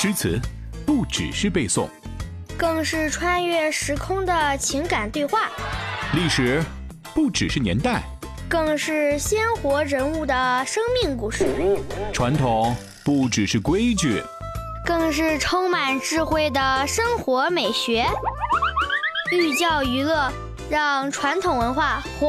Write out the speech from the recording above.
诗词不只是背诵， 更是穿越时空的情感对话； 历史不只是年代， 更是鲜活人物的生命故事； 传统不只是规矩， 更是充满智慧的生活美学。寓教于乐，让传统文化活